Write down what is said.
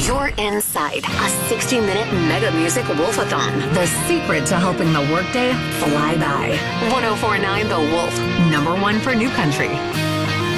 You're inside a 60-minute mega music wolf-a-thon. The secret to helping the workday fly by. 104.9 The Wolf, #1 for New Country.